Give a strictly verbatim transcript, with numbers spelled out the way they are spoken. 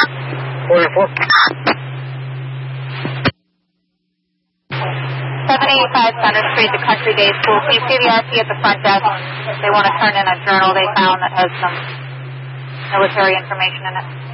forty-four. seven eighty-five Center Street, the Country Day School. Can you see the R P at the front desk? They want to turn in a journal they found that has some military information in it.